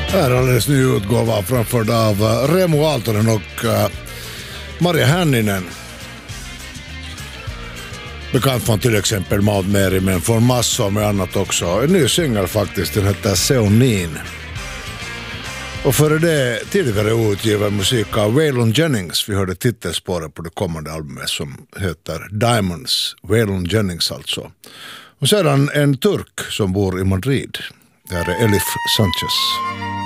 Här är alldeles ny utgåva framförd av Remo Aaltonen och Maria Hänninen. Bekant från till exempel Maud Mary, men från massor med annat också. En ny singel faktiskt, den heter Seonin. Och före det tidigare utgiven musik av Waylon Jennings. Vi hörde titelspåret på det kommande albumet som heter Diamonds. Waylon Jennings alltså. Och sedan en turk som bor i Madrid. Det här är Elif Sanchez.